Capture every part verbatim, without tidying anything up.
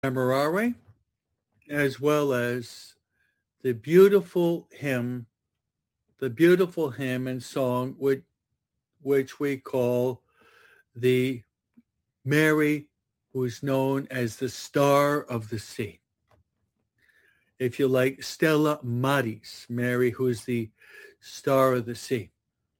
Memorare, as well as the beautiful hymn, the beautiful hymn and song which, which we call the Mary, who is known as the Star of the Sea. If you like, Stella Maris, Mary, who is the Star of the Sea.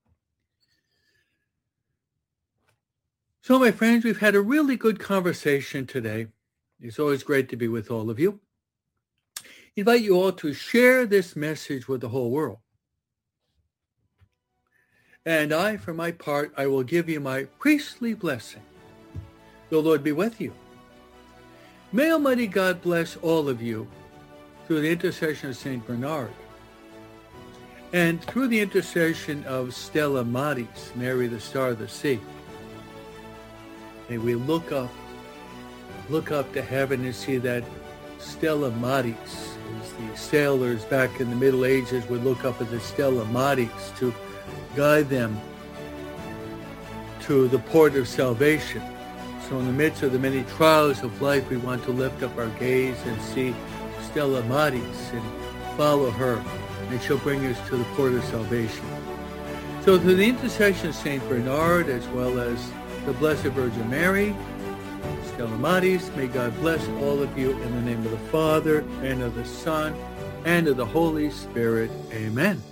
So, my friends, we've had a really good conversation today. It's always great to be with all of you. I invite you all to share this message with the whole world. And I, for my part, I will give you my priestly blessing. The Lord be with you. May Almighty God bless all of you through the intercession of Saint Bernard and through the intercession of Stella Maris, Mary, the Star of the Sea. May we look up Look up to heaven and see that Stella Maris, as the sailors back in the Middle Ages would look up at the Stella Maris to guide them to the port of salvation. So in the midst of the many trials of life, we want to lift up our gaze and see Stella Maris and follow her, and she'll bring us to the port of salvation. So through the intercession of Saint Bernard, as well as the Blessed Virgin Mary, Stella Maris, may God bless all of you in the name of the Father, and of the Son, and of the Holy Spirit. Amen.